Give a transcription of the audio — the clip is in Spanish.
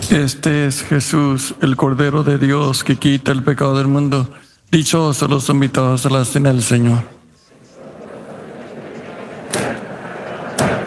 Este es Jesús, el Cordero de Dios que quita el pecado del mundo. Dichosos los invitados a la cena del Señor.